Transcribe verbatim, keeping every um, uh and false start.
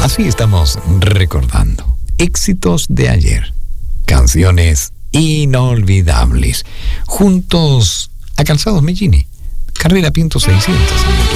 Así estamos recordando éxitos de ayer, canciones inolvidables, juntos a Calzados Mellini, Carrera Pinto seiscientos.